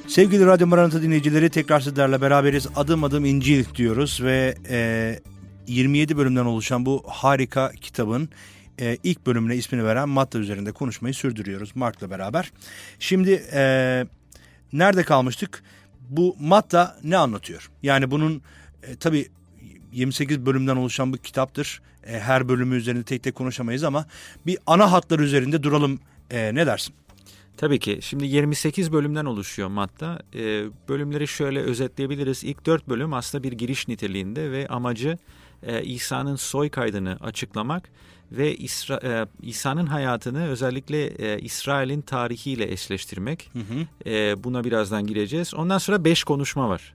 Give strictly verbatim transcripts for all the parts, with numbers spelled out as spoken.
Sevgili Radyo Maranatha dinleyicileri, tekrar sizlerle beraberiz. Adım adım İncil diyoruz ve e, yirmi yedi bölümden oluşan bu harika kitabın e, ilk bölümüne ismini veren Matta üzerinde konuşmayı sürdürüyoruz Mark'la beraber. Şimdi e, nerede kalmıştık? Bu Matta ne anlatıyor? Yani bunun e, tabii yirmi sekiz bölümden oluşan bir kitaptır. E, her bölümü üzerinde tek tek konuşamayız ama bir ana hatlar üzerinde duralım. E, ne dersin? Tabii ki. Şimdi yirmi sekiz bölümden oluşuyor Matta. Ee, bölümleri şöyle özetleyebiliriz. İlk dört bölüm aslında bir giriş niteliğinde ve amacı e, İsa'nın soy kaydını açıklamak ve İsra, e, İsa'nın hayatını özellikle e, İsrail'in tarihiyle eşleştirmek. Hı hı. E, buna birazdan gireceğiz. Ondan sonra beş konuşma var.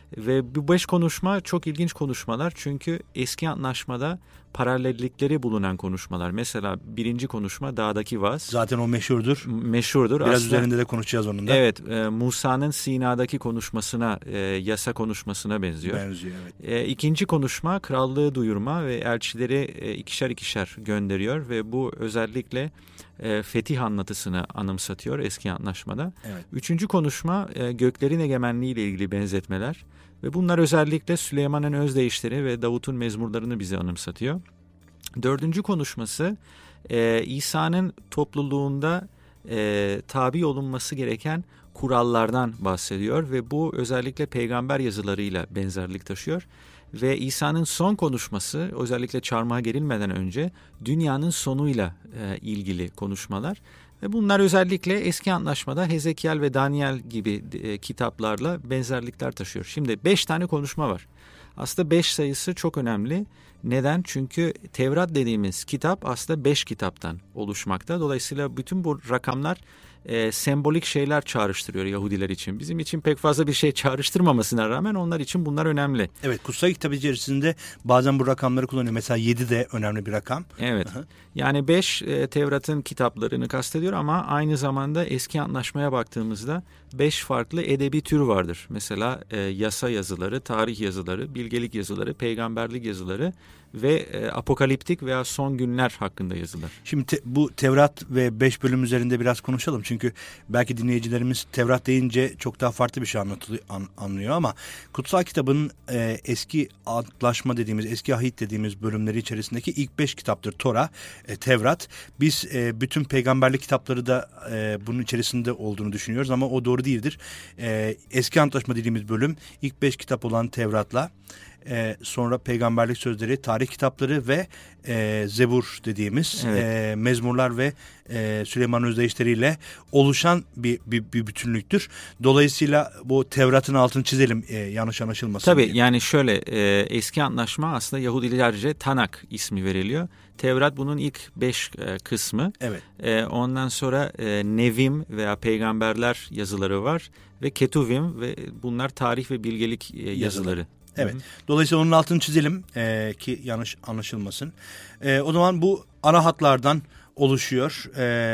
Ve bu beş konuşma çok ilginç konuşmalar çünkü eski antlaşmada paralellikleri bulunan konuşmalar. Mesela birinci konuşma dağdaki vaaz. Zaten o meşhurdur. Meşhurdur. Biraz aslında, üzerinde de konuşacağız onun da. Evet, e, Musa'nın Sina'daki konuşmasına, e, yasa konuşmasına benziyor. Benziyor, evet. E, ikinci konuşma krallığı duyurma ve elçileri e, ikişer ikişer gönderiyor ve bu özellikle e, fetih anlatısını anımsatıyor eski antlaşmada. Evet. Üçüncü konuşma e, göklerin egemenliği ile ilgili benzetmeler. Ve bunlar özellikle Süleyman'ın özdeyişleri ve Davut'un mezmurlarını bize anımsatıyor. Dördüncü konuşması e, İsa'nın topluluğunda e, tabi olunması gereken kurallardan bahsediyor. Ve bu özellikle peygamber yazılarıyla benzerlik taşıyor. Ve İsa'nın son konuşması özellikle çarmıha gerilmeden önce dünyanın sonuyla e, ilgili konuşmalar. Ve bunlar özellikle eski antlaşmada Hezekiel ve Daniel gibi e, kitaplarla benzerlikler taşıyor. Şimdi beş tane konuşma var. Aslında beş sayısı çok önemli. Neden? Çünkü Tevrat dediğimiz kitap aslında beş kitaptan oluşmakta. Dolayısıyla bütün bu rakamlar e, sembolik şeyler çağrıştırıyor Yahudiler için. Bizim için pek fazla bir şey çağrıştırmamasına rağmen onlar için bunlar önemli. Evet, kutsal kitap içerisinde bazen bu rakamları kullanıyor. Mesela yedi de önemli bir rakam. Evet. Aha. Yani beş e, Tevrat'ın kitaplarını kastediyor ama aynı zamanda eski antlaşmaya baktığımızda beş farklı edebi tür vardır. Mesela e, yasa yazıları, tarih yazıları, bilgelik yazıları, peygamberlik yazıları ve e, apokaliptik veya son günler hakkında yazılar. Şimdi te, bu Tevrat ve beş bölüm üzerinde biraz konuşalım. Çünkü belki dinleyicilerimiz Tevrat deyince çok daha farklı bir şey anlatılıyor, an, anlıyor ama kutsal kitabın e, eski antlaşma dediğimiz, eski ahit dediğimiz bölümleri içerisindeki ilk beş kitaptır. Tora, e, Tevrat. Biz e, bütün peygamberlik kitapları da e, bunun içerisinde olduğunu düşünüyoruz ama o doğru değildir. E, eski antlaşma dediğimiz bölüm ilk beş kitap olan Tevrat'la Ee, sonra peygamberlik sözleri, tarih kitapları ve e, Zebur dediğimiz evet. e, mezmurlar ve e, Süleyman özdeyişleriyle oluşan bir, bir, bir bütünlüktür. Dolayısıyla bu Tevrat'ın altını çizelim e, yanlış anlaşılmasın Tabii diye. Yani şöyle e, eski antlaşma aslında Yahudilerce Tanak ismi veriliyor. Tevrat bunun ilk beş e, kısmı. Evet. E, ondan sonra e, Nevim veya peygamberler yazıları var ve Ketuvim ve bunlar tarih ve bilgelik e, yazıları. yazıları. Evet. Hı hı. Dolayısıyla onun altını çizelim e, ki yanlış anlaşılmasın. E, o zaman bu ana hatlardan oluşuyor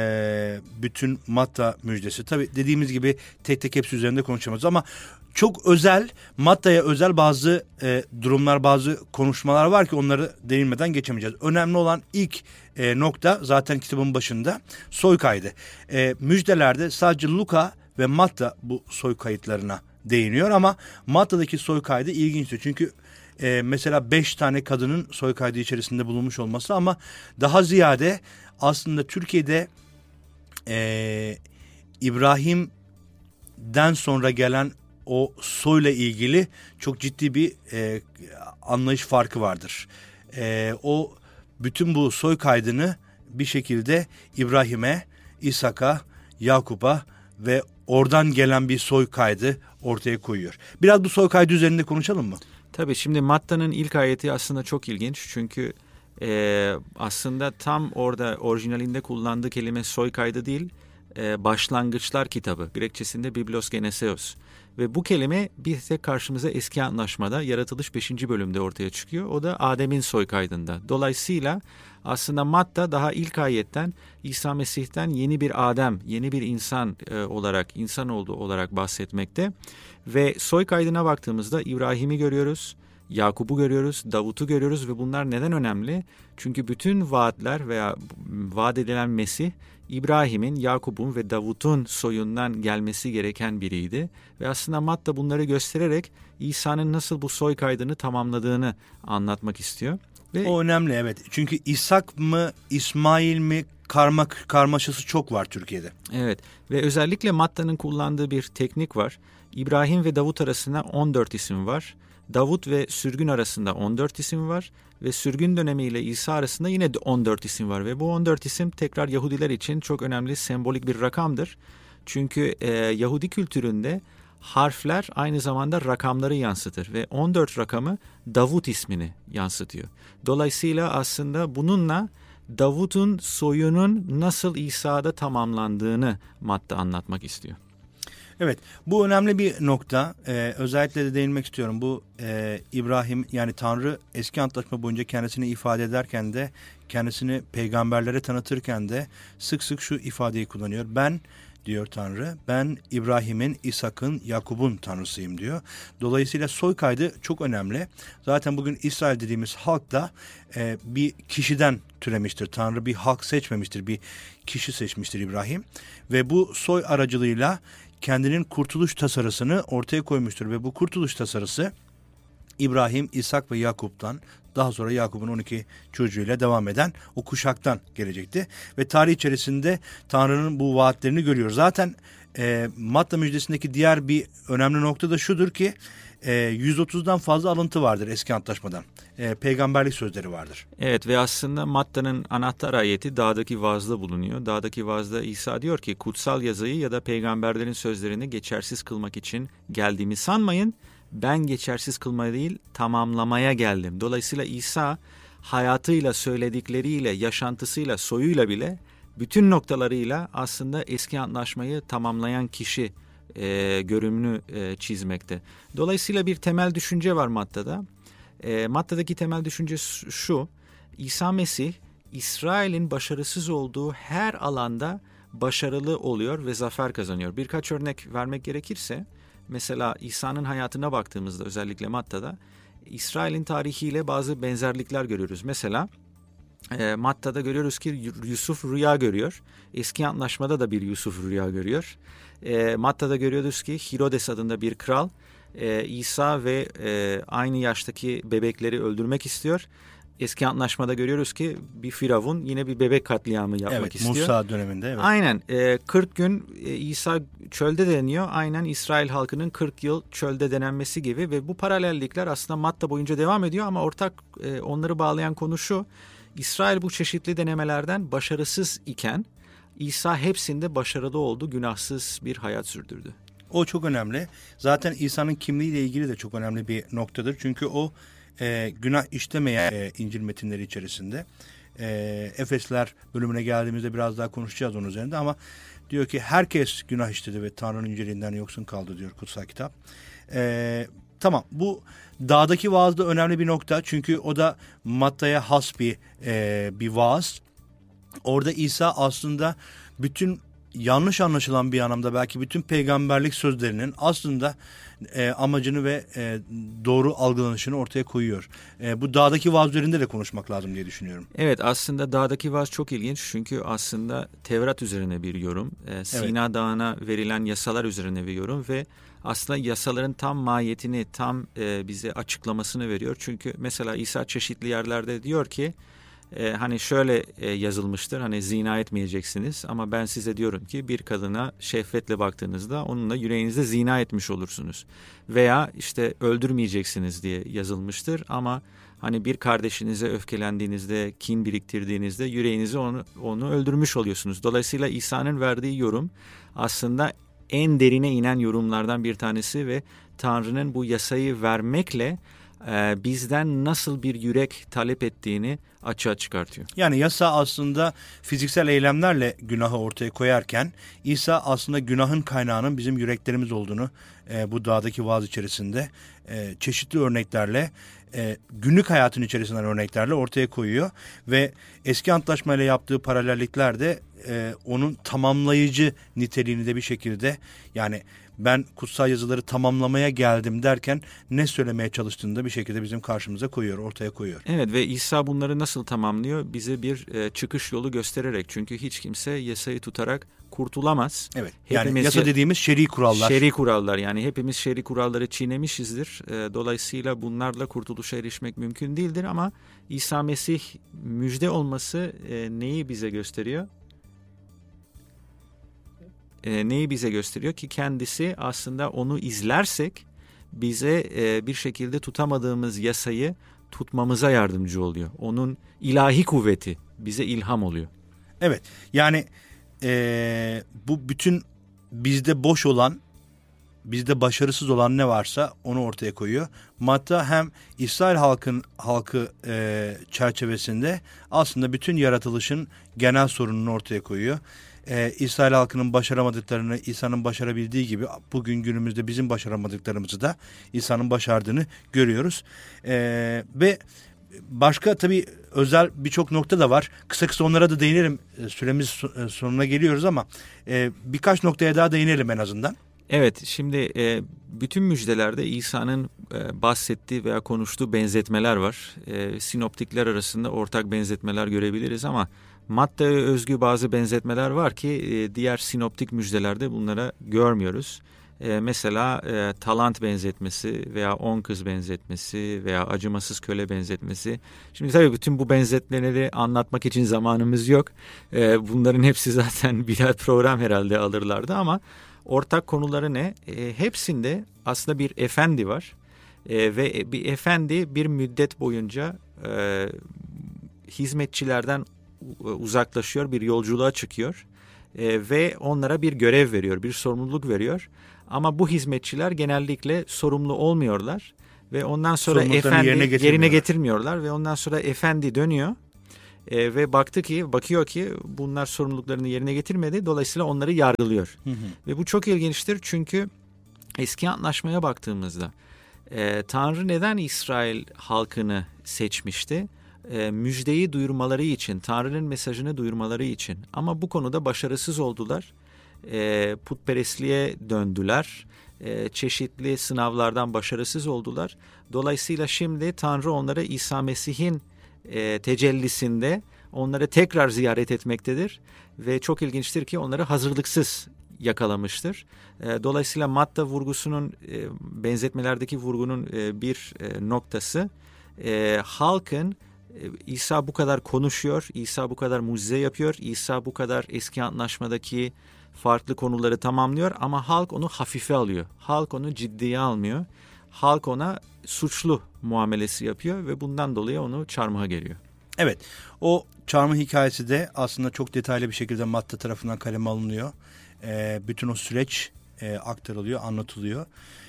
e, bütün Matta müjdesi. Tabii dediğimiz gibi tek tek hepsi üzerinde konuşacağız ama çok özel, Matta'ya özel bazı e, durumlar, bazı konuşmalar var ki onları değinmeden geçemeyeceğiz. Önemli olan ilk e, nokta zaten kitabın başında soy kaydı. E, müjdelerde sadece Luka ve Matta bu soy kayıtlarına değiniyor ama Matta'daki soy kaydı ilginçtir. Çünkü e, mesela beş tane kadının soy kaydı içerisinde bulunmuş olması ama daha ziyade aslında Türkiye'de e, İbrahim'den sonra gelen o soyla ilgili çok ciddi bir e, anlayış farkı vardır. E, o bütün bu soy kaydını bir şekilde İbrahim'e, İshak'a, Yakup'a ve oradan gelen bir soy kaydı ortaya koyuyor. Biraz bu soy kaydı üzerinde konuşalım mı? Tabii şimdi Matta'nın ilk ayeti aslında çok ilginç. Çünkü e, aslında tam orada orijinalinde kullandığı kelime soy kaydı değil, e, başlangıçlar kitabı. Grekçesinde Biblos Geneseos. Ve bu kelime bir tek karşımıza eski antlaşmada Yaratılış beşinci bölümde ortaya çıkıyor. O da Adem'in soy kaydında. Dolayısıyla aslında Matta daha ilk ayetten İsa Mesih'ten yeni bir Adem, yeni bir insan e, olarak, insanoğlu olarak bahsetmekte. Ve soy kaydına baktığımızda İbrahim'i görüyoruz, Yakup'u görüyoruz, Davut'u görüyoruz ve bunlar neden önemli? Çünkü bütün vaatler veya vaat edilen Mesih İbrahim'in, Yakup'un ve Davut'un soyundan gelmesi gereken biriydi. Ve aslında Matta bunları göstererek İsa'nın nasıl bu soy kaydını tamamladığını anlatmak istiyor. Ve o önemli, evet. Çünkü İshak mı, İsmail mi karma, karmaşası çok var Türkiye'de. Evet ve özellikle Matta'nın kullandığı bir teknik var. İbrahim ve Davut arasında on dört isim var. Davut ve sürgün arasında on dört isim var ve sürgün dönemiyle İsa arasında yine on dört isim var ve bu on dört isim tekrar Yahudiler için çok önemli sembolik bir rakamdır. Çünkü e, Yahudi kültüründe harfler aynı zamanda rakamları yansıtır ve on dört rakamı Davut ismini yansıtıyor. Dolayısıyla aslında bununla Davut'un soyunun nasıl İsa'da tamamlandığını Matta anlatmak istiyor. Evet, bu önemli bir nokta. Ee, özellikle de değinmek istiyorum. Bu e, İbrahim, yani Tanrı eski antlaşma boyunca kendisini ifade ederken de, kendisini peygamberlere tanıtırken de sık sık şu ifadeyi kullanıyor. Ben, diyor Tanrı, ben İbrahim'in, İshak'ın, Yakup'un Tanrısıyım diyor. Dolayısıyla soy kaydı çok önemli. Zaten bugün İsrail dediğimiz halk da e, bir kişiden türemiştir. Tanrı bir halk seçmemiştir, bir kişi seçmiştir İbrahim. Ve bu soy aracılığıyla kendinin kurtuluş tasarısını ortaya koymuştur. Ve bu kurtuluş tasarısı İbrahim, İshak ve Yakup'tan, daha sonra Yakup'un on iki çocuğuyla devam eden o kuşaktan gelecekti. Ve tarih içerisinde Tanrı'nın bu vaatlerini görüyoruz. Zaten e, Matta müjdesindeki diğer bir önemli nokta da şudur ki e, yüz otuzdan fazla alıntı vardır eski antlaşmadan. E, peygamberlik sözleri vardır. Evet ve aslında Matta'nın anahtar ayeti dağdaki vaazda bulunuyor. Dağdaki vaazda İsa diyor ki kutsal yazıyı ya da peygamberlerin sözlerini geçersiz kılmak için geldiğimi sanmayın. Ben geçersiz kılmaya değil tamamlamaya geldim. Dolayısıyla İsa hayatıyla, söyledikleriyle, yaşantısıyla, soyuyla bile bütün noktalarıyla aslında eski antlaşmayı tamamlayan kişi e, görünümünü e, çizmekte. Dolayısıyla bir temel düşünce var Matta'da. E, Matta'daki temel düşünce şu: İsa Mesih İsrail'in başarısız olduğu her alanda başarılı oluyor ve zafer kazanıyor. Birkaç örnek vermek gerekirse, mesela İsa'nın hayatına baktığımızda özellikle Matta'da İsrail'in tarihiyle bazı benzerlikler görüyoruz. Mesela e, Matta'da görüyoruz ki Yusuf rüya görüyor. Eski antlaşmada da bir Yusuf rüya görüyor. E, Matta'da görüyoruz ki Herodes adında bir kral e, İsa ve e, aynı yaştaki bebekleri öldürmek istiyor. Eski antlaşmada görüyoruz ki bir firavun yine bir bebek katliamı yapmak evet, istiyor. Musa döneminde. Evet. Aynen e, kırk gün e, İsa çölde deniyor. Aynen İsrail halkının kırk yıl çölde denenmesi gibi ve bu paralellikler aslında Matta boyunca devam ediyor ama ortak e, onları bağlayan konu şu: İsrail bu çeşitli denemelerden başarısız iken İsa hepsinde başarılı oldu, günahsız bir hayat sürdürdü. O çok önemli. Zaten İsa'nın kimliğiyle ilgili de çok önemli bir noktadır. Çünkü o e, günah işlemeyen e, İncil metinleri içerisinde. E, Efesler bölümüne geldiğimizde biraz daha konuşacağız onun üzerinde ama diyor ki herkes günah işledi ve Tanrı'nın yüceliğinden yoksun kaldı diyor kutsal kitap. E, tamam, bu dağdaki vaaz da önemli bir nokta. Çünkü o da Matta'ya has bir, e, bir vaaz. Orada İsa aslında bütün yanlış anlaşılan bir anlamda belki bütün peygamberlik sözlerinin aslında e, amacını ve e, doğru algılanışını ortaya koyuyor. E, bu dağdaki vaaz üzerinde de konuşmak lazım diye düşünüyorum. Evet, aslında dağdaki vaaz çok ilginç çünkü aslında Tevrat üzerine bir yorum, e, Sina evet. Dağı'na verilen yasalar üzerine bir yorum ve aslında yasaların tam mahiyetini, tam e, bize açıklamasını veriyor. Çünkü mesela İsa çeşitli yerlerde diyor ki, Ee, hani şöyle e, yazılmıştır, hani zina etmeyeceksiniz ama ben size diyorum ki bir kadına şehvetle baktığınızda onunla yüreğinizde zina etmiş olursunuz. Veya işte öldürmeyeceksiniz diye yazılmıştır ama hani bir kardeşinize öfkelendiğinizde, kin biriktirdiğinizde yüreğinizi onu, onu öldürmüş oluyorsunuz. Dolayısıyla İsa'nın verdiği yorum aslında en derine inen yorumlardan bir tanesi ve Tanrı'nın bu yasayı vermekle bizden nasıl bir yürek talep ettiğini açığa çıkartıyor. Yani yasa aslında fiziksel eylemlerle günahı ortaya koyarken İsa aslında günahın kaynağının bizim yüreklerimiz olduğunu e, bu dağdaki vaaz içerisinde e, çeşitli örneklerle e, günlük hayatın içerisinden örneklerle ortaya koyuyor. Ve eski antlaşmayla yaptığı paralellikler de e, onun tamamlayıcı niteliğini de bir şekilde, yani ben kutsal yazıları tamamlamaya geldim derken ne söylemeye çalıştığını da bir şekilde bizim karşımıza koyuyor, ortaya koyuyor. Evet ve İsa bunları nasıl tamamlıyor? Bize bir e, çıkış yolu göstererek. Çünkü hiç kimse yasayı tutarak kurtulamaz. Evet. Hepimiz yani yasa dediğimiz şer'i kurallar. Şer'i kurallar, yani hepimiz şer'i kuralları çiğnemişizdir. E, dolayısıyla bunlarla kurtuluşa erişmek mümkün değildir ama İsa Mesih müjde olması e, neyi bize gösteriyor? E, neyi bize gösteriyor ki kendisi aslında onu izlersek bize e, bir şekilde tutamadığımız yasayı tutmamıza yardımcı oluyor. Onun ilahi kuvveti bize ilham oluyor. Evet, yani e, bu bütün bizde boş olan, bizde başarısız olan ne varsa onu ortaya koyuyor. Matta hem İsrail halkın halkı e, çerçevesinde aslında bütün yaratılışın genel sorununu ortaya koyuyor. Ee, İsrail halkının başaramadıklarını İsa'nın başarabildiği gibi bugün günümüzde bizim başaramadıklarımızı da İsa'nın başardığını görüyoruz. Ee, ve başka tabii özel birçok nokta da var. Kısa kısa onlara da değinelim. Süremiz sonuna geliyoruz ama e, birkaç noktaya daha değinelim en azından. Evet, şimdi e, bütün müjdelerde İsa'nın e, bahsettiği veya konuştuğu benzetmeler var. E, sinoptikler arasında ortak benzetmeler görebiliriz ama Matta'ya özgü bazı benzetmeler var ki e, diğer sinoptik müjdelerde bunlara görmüyoruz. E, mesela e, talant benzetmesi veya on kız benzetmesi veya acımasız köle benzetmesi. Şimdi tabii bütün bu benzetmeleri anlatmak için zamanımız yok. E, bunların hepsi zaten birer program herhalde alırlardı ama ortak konuları ne? E, hepsinde aslında bir efendi var e, ve bir efendi bir müddet boyunca e, hizmetçilerden uzaklaşıyor, bir yolculuğa çıkıyor e, ve onlara bir görev veriyor, bir sorumluluk veriyor. Ama bu hizmetçiler genellikle sorumlu olmuyorlar ve ondan sonra efendi yerine, yerine getirmiyorlar ve ondan sonra efendi dönüyor e, ve baktı ki, bakıyor ki bunlar sorumluluklarını yerine getirmedi. Dolayısıyla onları yargılıyor. Hı hı. Ve bu çok ilginçtir çünkü eski antlaşmaya baktığımızda e, Tanrı neden İsrail halkını seçmişti? E, müjdeyi duyurmaları için, Tanrı'nın mesajını duyurmaları için. Ama bu konuda başarısız oldular. E, putperestliğe döndüler. E, çeşitli sınavlardan başarısız oldular. Dolayısıyla şimdi Tanrı onları İsa Mesih'in e, tecellisinde onları tekrar ziyaret etmektedir. Ve çok ilginçtir ki onları hazırlıksız yakalamıştır. E, dolayısıyla Matta vurgusunun, e, benzetmelerdeki vurgunun e, bir e, noktası e, halkın İsa bu kadar konuşuyor, İsa bu kadar mucize yapıyor, İsa bu kadar eski antlaşmadaki farklı konuları tamamlıyor ama halk onu hafife alıyor. Halk onu ciddiye almıyor. Halk ona suçlu muamelesi yapıyor ve bundan dolayı onu çarmıha geliyor. Evet, o çarmıh hikayesi de aslında çok detaylı bir şekilde Matta tarafından kaleme alınıyor. Ee, bütün o süreç e, aktarılıyor, anlatılıyor.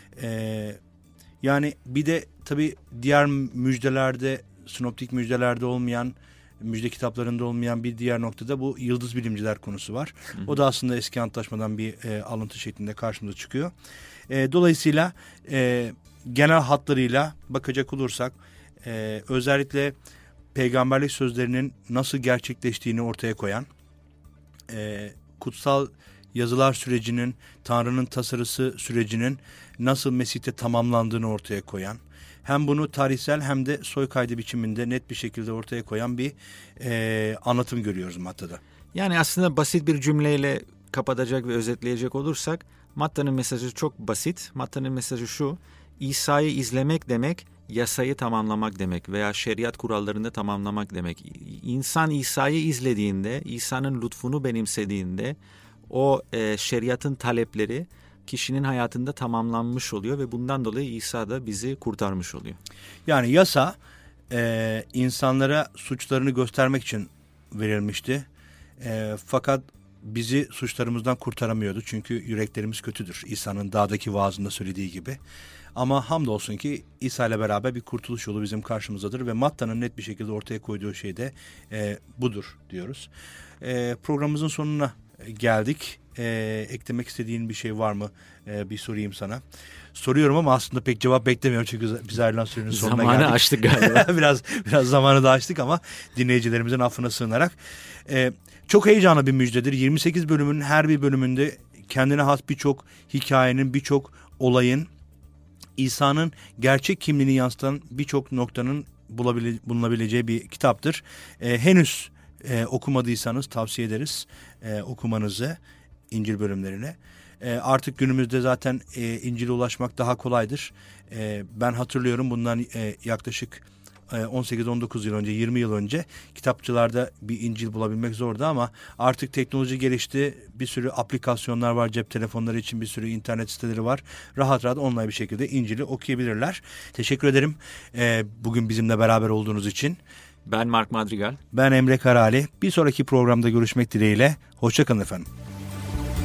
Ee, yani bir de tabii diğer müjdelerde, sinoptik müjdelerde olmayan, müjde kitaplarında olmayan bir diğer noktada bu yıldız bilimciler konusu var. Hı hı. O da aslında eski antlaşmadan bir e, alıntı şeklinde karşımıza çıkıyor. E, dolayısıyla e, genel hatlarıyla bakacak olursak e, özellikle peygamberlik sözlerinin nasıl gerçekleştiğini ortaya koyan, e, kutsal yazılar sürecinin, Tanrı'nın tasarısı sürecinin nasıl Mesih'te tamamlandığını ortaya koyan, hem bunu tarihsel hem de soy kaydı biçiminde net bir şekilde ortaya koyan bir e, anlatım görüyoruz Matta'da. Yani aslında basit bir cümleyle kapatacak ve özetleyecek olursak Matta'nın mesajı çok basit. Matta'nın mesajı şu: İsa'yı izlemek demek, yasayı tamamlamak demek veya şeriat kurallarını tamamlamak demek. İnsan İsa'yı izlediğinde, İsa'nın lütfunu benimsediğinde o e, şeriatın talepleri kişinin hayatında tamamlanmış oluyor ve bundan dolayı İsa da bizi kurtarmış oluyor. Yani yasa e, insanlara suçlarını göstermek için verilmişti. E, fakat bizi suçlarımızdan kurtaramıyordu. Çünkü yüreklerimiz kötüdür. İsa'nın dağdaki vaazında söylediği gibi. Ama hamdolsun ki İsa ile beraber bir kurtuluş yolu bizim karşımızdadır ve Matta'nın net bir şekilde ortaya koyduğu şey de e, budur diyoruz. E, programımızın sonuna geldik. E, eklemek istediğin bir şey var mı? E, bir sorayım sana. Soruyorum ama aslında pek cevap beklemiyorum çünkü biz ayrılan sürenin sonuna zamanı geldik. Zamanı aştık galiba. biraz biraz zamanı da aştık ama dinleyicilerimizin affına sığınarak. E, çok heyecanlı bir müjdedir. yirmi sekiz bölümün her bir bölümünde kendine has birçok hikayenin, birçok olayın, İsa'nın gerçek kimliğini yansıtan birçok noktanın bulabile, bulunabileceği bir kitaptır. E, henüz e, okumadıysanız tavsiye ederiz e, okumanızı, İncil bölümlerini. E, artık günümüzde zaten e, İncil'e ulaşmak daha kolaydır. E, ben hatırlıyorum bundan e, yaklaşık e, on sekiz on dokuz yıl önce, yirmi yıl önce kitapçılarda bir İncil bulabilmek zordu ama artık teknoloji gelişti. Bir sürü aplikasyonlar var, cep telefonları için bir sürü internet siteleri var. Rahat rahat online bir şekilde İncil'i okuyabilirler. Teşekkür ederim e, bugün bizimle beraber olduğunuz için. Ben Mark Madrigal. Ben Emre Karali. Bir sonraki programda görüşmek dileğiyle. Hoşça kalın efendim.